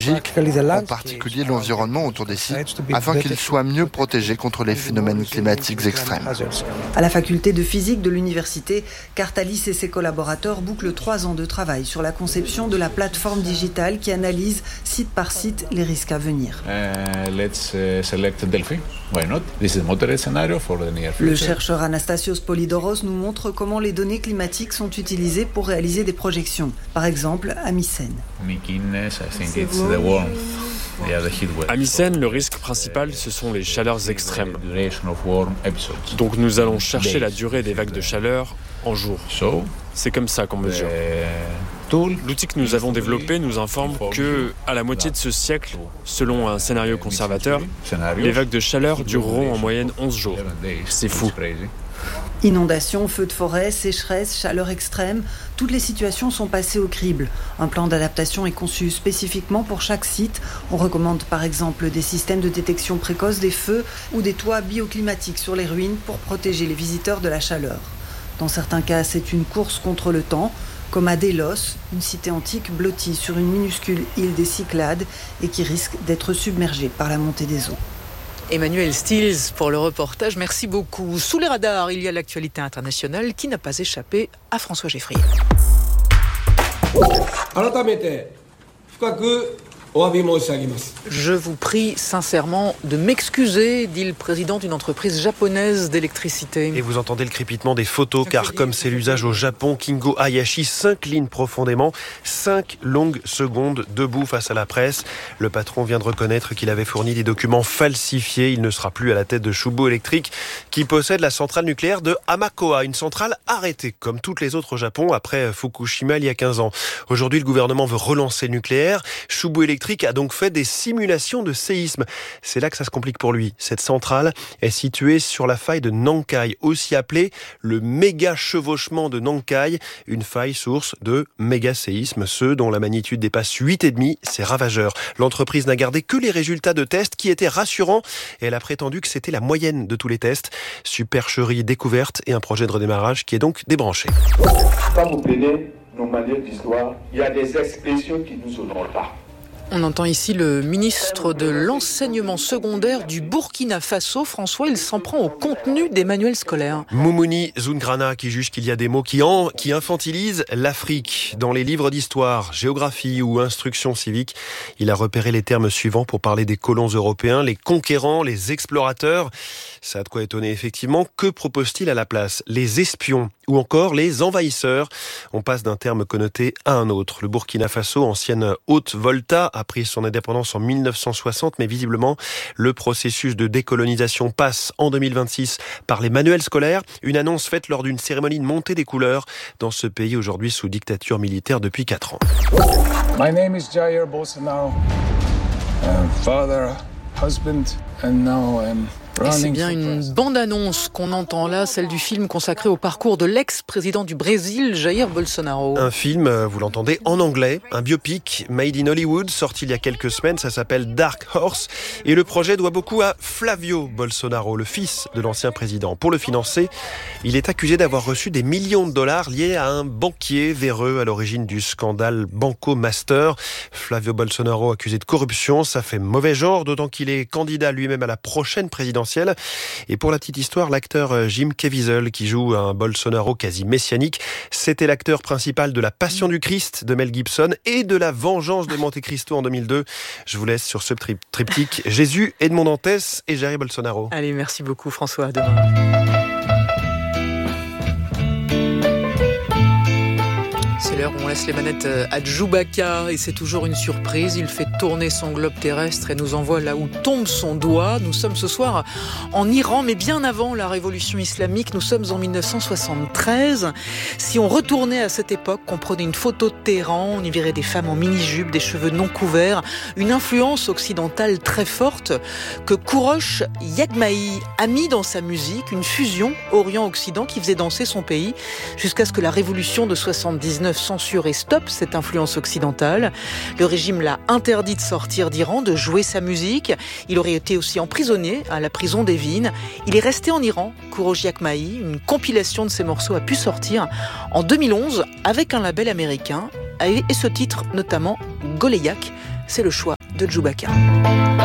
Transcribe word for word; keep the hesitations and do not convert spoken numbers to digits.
stratégiques, en particulier l'environnement autour des sites, afin qu'ils soient mieux protégés contre les phénomènes climatiques extrêmes. À la faculté de physique de l'université, Kartalis et ses collaborateurs bouclent trois ans de travail sur la conception de la plateforme digitale qui analyse site par site les risques à venir. Uh, let's uh, select Delphi. Why not? This is a moderate scenario for the near future. Le chercheur Anastasios Polidoros nous montre comment les données climatiques sont utilisées pour réaliser des projections. Par exemple, à Mycène. Mykonos, I think it's the warmth. À Mycène, le risque principal, ce sont les chaleurs extrêmes. Donc nous allons chercher la durée des vagues de chaleur en jours. C'est comme ça qu'on mesure. L'outil que nous avons développé nous informe que, à la moitié de ce siècle, selon un scénario conservateur, les vagues de chaleur dureront en moyenne onze jours. C'est fou. Inondations, feux de forêt, sécheresse, chaleur extrême, toutes les situations sont passées au crible. Un plan d'adaptation est conçu spécifiquement pour chaque site. On recommande par exemple des systèmes de détection précoce des feux ou des toits bioclimatiques sur les ruines pour protéger les visiteurs de la chaleur. Dans certains cas, c'est une course contre le temps, comme à Délos, une cité antique blottie sur une minuscule île des Cyclades et qui risque d'être submergée par la montée des eaux. Emmanuel Stills pour le reportage, merci beaucoup. Sous les radars, il y a l'actualité internationale qui n'a pas échappé à François Geffrier. Je vous prie sincèrement de m'excuser, dit le président d'une entreprise japonaise d'électricité. Et vous entendez le crépitement des photos, car comme c'est l'usage au Japon, Kingo Hayashi s'incline profondément, cinq longues secondes debout face à la presse. Le patron vient de reconnaître qu'il avait fourni des documents falsifiés. Il ne sera plus à la tête de Chubu Electric, qui possède la centrale nucléaire de Hamakoa, une centrale arrêtée, comme toutes les autres au Japon, après Fukushima il y a quinze ans. Aujourd'hui, le gouvernement veut relancer le nucléaire. Chubu Electric a donc fait des simulations de séisme. C'est là que ça se complique pour lui. Cette centrale est située sur la faille de Nankai, aussi appelée le méga chevauchement de Nankai, une faille source de méga séismes, ceux dont la magnitude dépasse huit virgule cinq. C'est ravageur. L'entreprise n'a gardé que les résultats de tests qui étaient rassurants et elle a prétendu que c'était la moyenne de tous les tests. Supercherie découverte et un projet de redémarrage qui est donc débranché. Quand vous prenez nos manières d'histoire, il y a des expressions qui nous honorent pas. On entend ici le ministre de l'enseignement secondaire du Burkina Faso. François, il s'en prend au contenu des manuels scolaires. Moumouni Zoungrana qui juge qu'il y a des mots qui, en, qui infantilisent l'Afrique. Dans les livres d'histoire, géographie ou instruction civique, il a repéré les termes suivants pour parler des colons européens, les conquérants, les explorateurs. Ça a de quoi étonner effectivement. Que propose-t-il à la place? Les espions ou encore les envahisseurs. On passe d'un terme connoté à un autre. Le Burkina Faso, ancienne Haute-Volta, a pris son indépendance en mille neuf cent soixante, mais visiblement, le processus de décolonisation passe en deux mille vingt-six par les manuels scolaires. Une annonce faite lors d'une cérémonie de montée des couleurs dans ce pays aujourd'hui sous dictature militaire depuis quatre ans. My name is Jair Bolsonaro. I'm father, husband, and now I'm Et c'est bien une bande-annonce qu'on entend là, celle du film consacré au parcours de l'ex-président du Brésil, Jair Bolsonaro. Un film, vous l'entendez, en anglais, un biopic made in Hollywood, sorti il y a quelques semaines, ça s'appelle Dark Horse, et le projet doit beaucoup à Flavio Bolsonaro, le fils de l'ancien président. Pour le financer, il est accusé d'avoir reçu des millions de dollars liés à un banquier véreux à l'origine du scandale Banco Master. Flavio Bolsonaro accusé de corruption, ça fait mauvais genre, d'autant qu'il est candidat lui-même à la prochaine présidentielle. Et pour la petite histoire, l'acteur Jim Caviezel, qui joue un Bolsonaro quasi messianique, c'était l'acteur principal de La Passion du Christ de Mel Gibson et de La Vengeance de Monte Cristo en deux mille deux. Je vous laisse sur ce tri- triptyque Jésus, Edmond Dantès et Jair Bolsonaro. Allez, merci beaucoup François, à demain. C'est l'heure où on laisse les manettes à Djoubaka et c'est toujours une surprise. Il fait tourner son globe terrestre et nous envoie là où tombe son doigt. Nous sommes ce soir en Iran, mais bien avant la révolution islamique. Nous sommes en mille neuf cent soixante-treize. Si on retournait à cette époque, qu'on prenait une photo de Téhéran, on y verrait des femmes en mini-jupe, des cheveux non couverts, une influence occidentale très forte que Kourosh Yagmaï a mis dans sa musique, une fusion Orient-Occident qui faisait danser son pays jusqu'à ce que la révolution de soixante-dix-neuf censure et stoppe cette influence occidentale. Le régime l'a interdit de sortir d'Iran, de jouer sa musique. Il aurait été aussi emprisonné à la prison d'Evin. Il est resté en Iran, Kourosh Yagmaï. Une compilation de ses morceaux a pu sortir en deux mille onze avec un label américain et ce titre notamment Goleyak. C'est le choix de Chewbacca.